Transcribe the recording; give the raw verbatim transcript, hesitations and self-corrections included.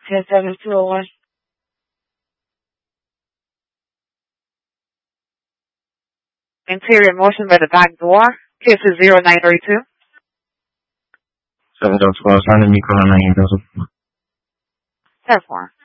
ten seven two oh one. Interior motion by the back door. Kiss is zero nine three two. seven twelve, sign me calling nine. ten four.